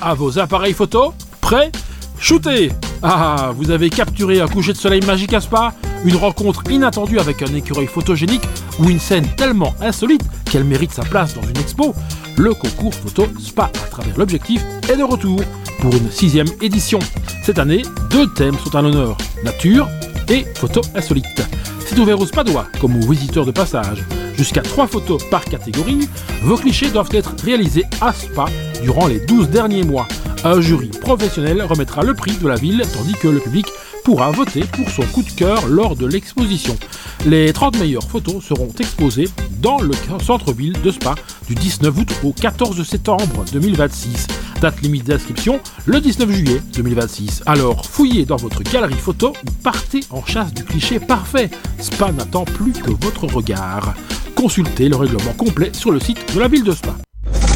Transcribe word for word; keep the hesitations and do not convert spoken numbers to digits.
à vos appareils photo. Prêts ? Shootez ! Ah, vous avez capturé un coucher de soleil magique à Spa, une rencontre inattendue avec un écureuil photogénique ou une scène tellement insolite qu'elle mérite sa place dans une expo. Le concours photo Spa à travers l'objectif est de retour pour une sixième édition. Cette année, deux thèmes sont à l'honneur, nature et photos insolites. C'est ouvert aux Spadois comme aux visiteurs de passage. Jusqu'à trois photos par catégorie, vos clichés doivent être réalisés à Spa durant les douze derniers mois. Un jury professionnel remettra le prix de la ville, tandis que le public pourra voter pour son coup de cœur lors de l'exposition. Les trente meilleures photos seront exposées dans le centre-ville de Spa du dix-neuf août au quatorze septembre deux mille vingt-six. Date limite d'inscription, le dix-neuf juillet deux mille vingt-six. Alors fouillez dans votre galerie photo ou partez en chasse du cliché parfait. Spa n'attend plus que votre regard. Consultez le règlement complet sur le site de la ville de Spa.